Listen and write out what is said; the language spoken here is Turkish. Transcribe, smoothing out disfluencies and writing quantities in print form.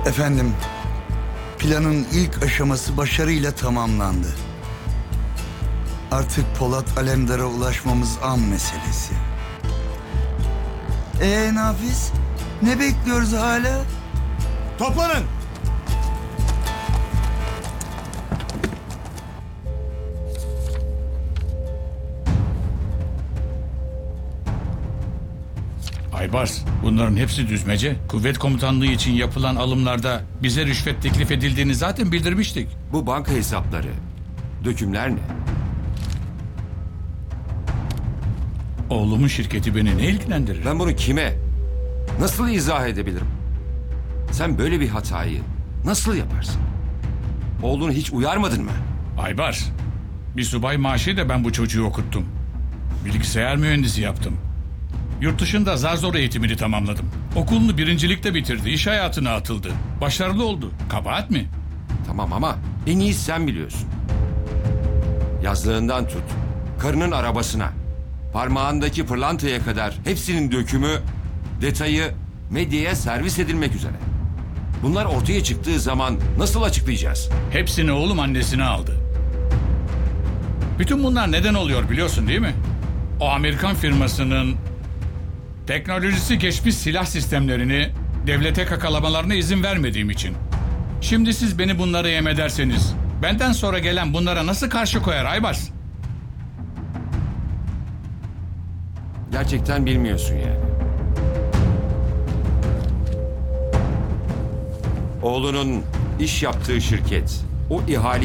Efendim, planın ilk aşaması başarıyla tamamlandı. Artık Polat Alemdar'a ulaşmamız an meselesi. Nafiz, ne bekliyoruz hala? Toplanın! Aybars, bunların hepsi düzmece. Kuvvet komutanlığı için yapılan alımlarda bize rüşvet teklif edildiğini zaten bildirmiştik. Bu banka hesapları, dökümler ne? Oğlumun şirketi beni ne ilgilendirir? Ben bunu kime, nasıl izah edebilirim? Sen böyle bir hatayı nasıl yaparsın? Oğlunu hiç uyarmadın mı? Aybars, bir subay maaşıyla ben bu çocuğu okuttum. Bilgisayar mühendisi yaptım. Yurt dışında zar zor eğitimini tamamladım. Okulunu birincilikle bitirdi, iş hayatına atıldı. Başarılı oldu. Kabahat mi? Tamam ama en iyi sen biliyorsun. Yazlığından tut, karının arabasına, parmağındaki pırlantaya kadar hepsinin dökümü, detayı medyaya servis edilmek üzere. Bunlar ortaya çıktığı zaman nasıl açıklayacağız? Hepsini oğlum annesine aldı. Bütün bunlar neden oluyor biliyorsun değil mi? O Amerikan firmasının teknolojisi geçmiş silah sistemlerini devlete kakalamalarına izin vermediğim için. Şimdi siz beni bunlara yem ederseniz benden sonra gelen bunlara nasıl karşı koyar Aybars? Gerçekten bilmiyorsun yani. Oğlunun iş yaptığı şirket o ihale